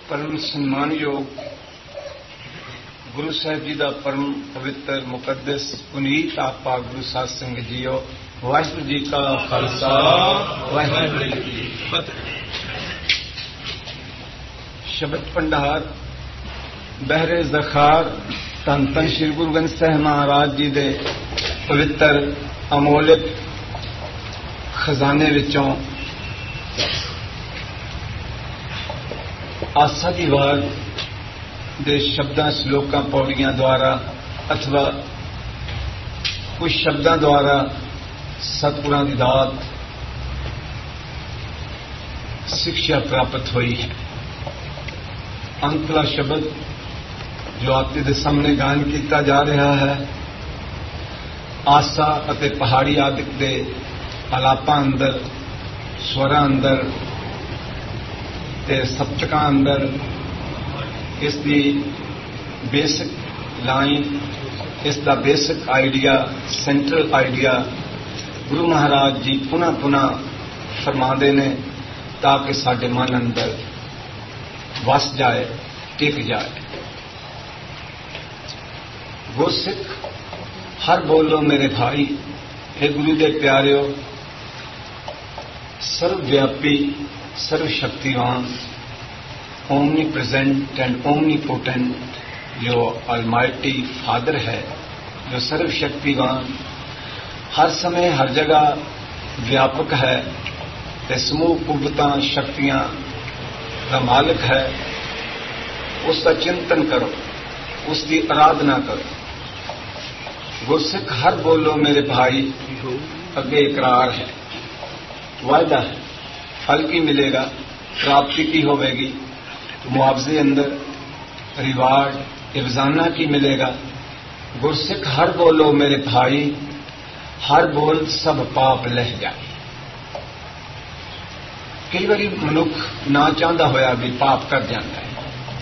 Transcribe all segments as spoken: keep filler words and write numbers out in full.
परम सम्मानयोग गुरु साहब जी का परम पवित्र मुकद्दस पुनीत आपा गुरु साध संगत जीओ, वाहिगुरू जी का खालसा वाहिगुरू जी की फतेह। शब्द भंडार बहरे ज़खार धन धन श्री गुरु ग्रंथ साहिब महाराज जी के पवित्र अमोलक खजाने विचों आसा दी वार दे शब्दां श्लोकां पौड़ियां द्वारा अथवा कुछ शब्दां द्वारा सतगुरां दी दात शिक्षा प्राप्त हुई है। अंतला शब्द जो आप दे सामने गायन किया जा रहा है, आसा अते पहाड़ी आदिक दे आलापां अंदर, स्वरां अंदर ते सप्तकां अंदर इसकी बेसिक लाइन, इसका basic idea, central idea Guru Maharaj जी पुनः पुनः फरमाते ने ताकि साडे मन अंदर वस जाए, टिक जाए। गुरसिख हर बोलो मेरे भाई, हे गुरु दे प्यारिओ, सर्वव्यापी सर्वशक्तिवान omni present and omni potent जो अलमाइटी फादर है, जो सर्वशक्तिवान हर समय हर जगह व्यापक है, ते समूह कुवतां शक्तियां का मालिक है, उसका चिंतन करो, उसकी आराधना करो। गुरसिख हर बोलो मेरे भाई अगे इकरार है, वायदा है, फल की मिलेगा, प्राप्ति की होगी, मुआवजे अंदर रिवार्ड इवजाना की मिलेगा। गुरसिख हर बोलो मेरे भाई, हर बोल सब पाप लह जाए। कई बारी मनुख ना चाहता होया भी पाप कर जाता है,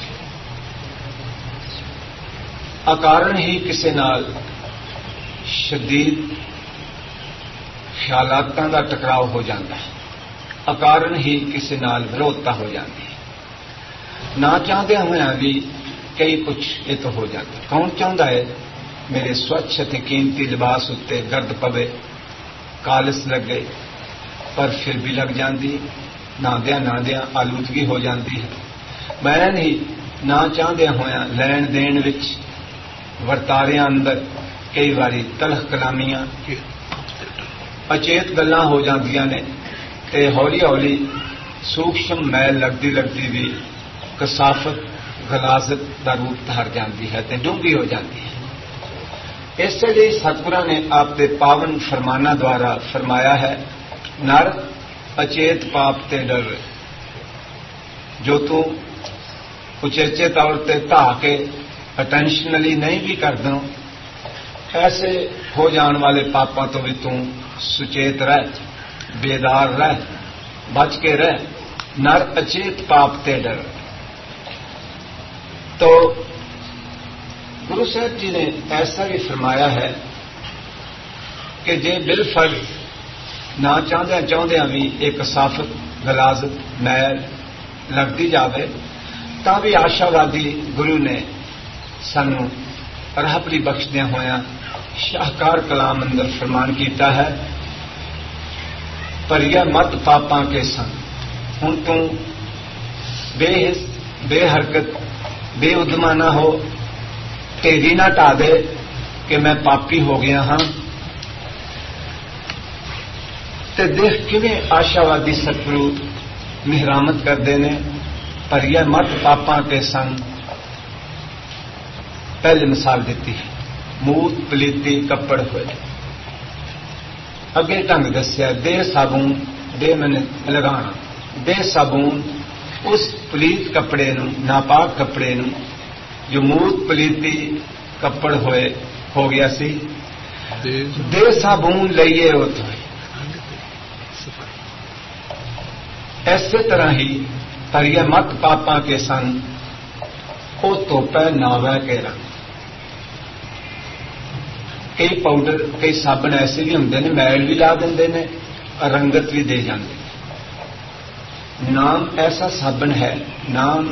अकारण ही किसी नाल शदीद ख्यालातां दा टकराव हो जाता है, अकारण ही किसी नाल विरोधता हो जाती है। ना चाहते हुए भी कई कुछ ये तो हो जाता। कौन चाहता है मेरे स्वच्छ ते कीमती लिबास उत्ते गर्द पवे, कालिस लगे, पर फिर भी लग जाती, नादिया नादिया आलूदगी हो जाती है। मैं नहीं ना चाहते हुए लैन देन विच वर्तारियां अंदर कई बारी तलख कलामियां अचेत गल्लां हो जांदियां ने, ते हौली हौली सूक्ष्म मैल लगती लगती भी कसाफत गलाजत का रूप धार जाती है, ते डूंगी हो जाती है। इसलिए सतगुरां ने आपके पावन फरमाना द्वारा फरमाया है, नर अचेत पाप ते डर, जो तू उचेचे तौर पर धा के अटेंशनली नहीं भी कर दो, ऐसे हो जाने वाले पापों तो भी तू सुचेत रह, बेदार रह, बच के रह। नर अचेत पाप ते डर। तो गुरु साहब जी ने ऐसा भी फरमाया है कि जे बिलफर्ज ना चाहदे चाहदे भी एक साफत गलाजत मैल लगती जाए, तां भी आशावादी गुरु ने सानू राहबरी बख्शदिया होया शाहकार कलाम अंदर फरमान किया है, परिया मत पापां के संग। हुण तू बेहिस बेहरकत बेउदमा ना हो, ढेरी ना ढा दे कि मैं पापी हो गया हाँ। ते देख किवें आशावादी सतगुरु मेहरामत करते ने, परिया मत पापां के संग। पहले मिसाल दी है, मूत पलीती कपड़ हुए। अगे ढंग दसिया, दे साबून दे मैंने लगाना, दे साबून उस पलीत कपड़े नूं, नापाक कपड़े नूं जो मूत पलीती कपड़ होए हो गया सी, दे साबून लईए वो धोए। ऐसे तरह ही परिया मत पापां के संग, ओ धोपै नावै के रंग। कई पाउडर कई साबन ऐसे भी होंगे ने, मैल भी ला देंगे ने, रंगत भी दे जाते। नाम ऐसा साबन है, नाम